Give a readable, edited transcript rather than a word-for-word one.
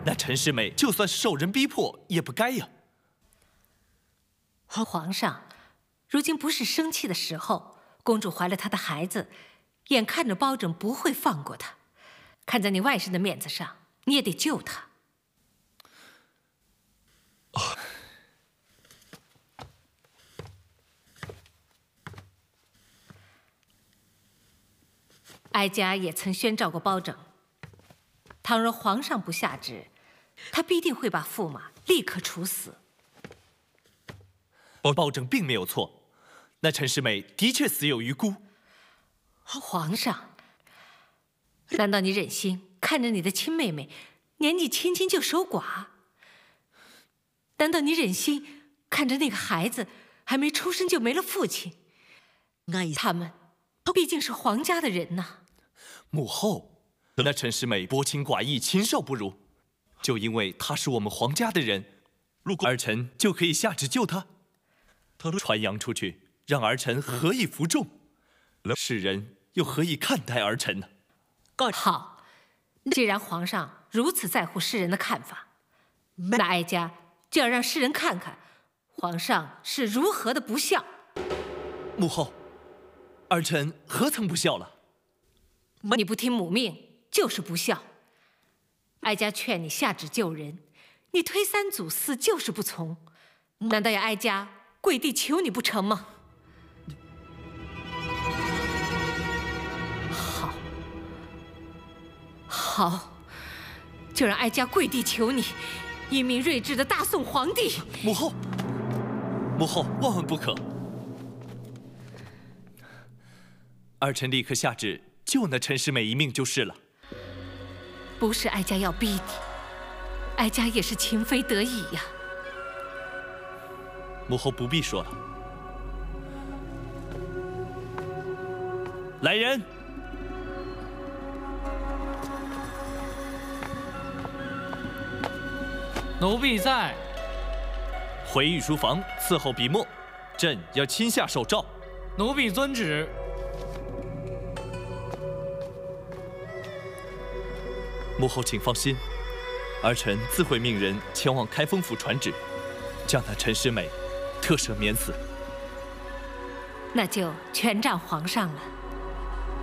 那陈世美就算是受人逼迫，也不该呀。 皇上，如今不是生气的时候。公主怀了她的孩子，眼看着包拯不会放过她，看在你外甥的面子上，你也得救她。哀家也曾宣召过包拯，倘若皇上不下旨，他必定会把驸马立刻处死。 包拯并没有错，那陈世美的确死有余辜。 皇上，难道你忍心看着你的亲妹妹年纪轻轻就守寡？难道你忍心看着那个孩子还没出生就没了父亲？他们毕竟是皇家的人呐。 母后，那陈世美薄情寡义，禽兽不如，就因为她是我们皇家的人，儿臣就可以下旨救她，传扬出去，让儿臣何以服众？世人又何以看待儿臣呢？ 好，既然皇上如此在乎世人的看法，那哀家就要让世人看看皇上是如何的不孝。 母后，儿臣何曾不孝了？ 你不听母命就是不孝。哀家劝你下旨救人，你推三阻四就是不从，难道要哀家跪地求你不成吗？好，就让哀家跪地求你，英明睿智的大宋皇帝。 母后，母后万万不可！儿臣立刻下旨救那陈世美一命就是了。 不是哀家要逼你，哀家也是情非得已呀。 母后不必说了。来人！ 奴婢在。 回御书房伺候笔墨，朕要亲下手诏。 奴婢遵旨。 母后请放心，儿臣自会命人前往开封府传旨，将那陈世美特赦免死。 那就全仗皇上了。